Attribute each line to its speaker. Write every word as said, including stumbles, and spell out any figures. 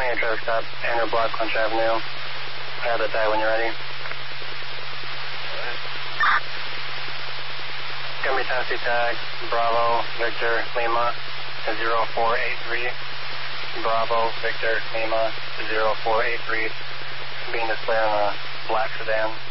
Speaker 1: Any traffic stop, Andrew Block, Clinch Avenue. I have the tag when you're ready. Gonna be taxi tag, Bravo, Victor, Lima, zero four eight three. Bravo, Victor, Lima, zero four eight three. Being displayed on a black sedan.